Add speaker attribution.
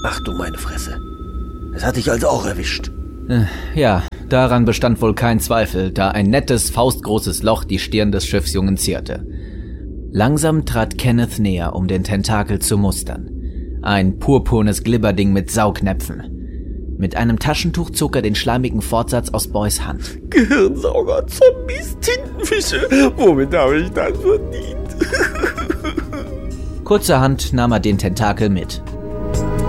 Speaker 1: Ach du meine Fresse. Das hat dich also auch erwischt.
Speaker 2: Ja, daran bestand wohl kein Zweifel, da ein nettes, faustgroßes Loch die Stirn des Schiffsjungen zierte. Langsam trat Kenneth näher, um den Tentakel zu mustern. Ein purpurnes Glibberding mit Saugnäpfen. Mit einem Taschentuch zog er den schleimigen Fortsatz aus Boys Hand.
Speaker 1: Gehirnsauger, Zombies, Tintenfische. Womit habe ich das verdient?
Speaker 2: Kurzerhand nahm er den Tentakel mit.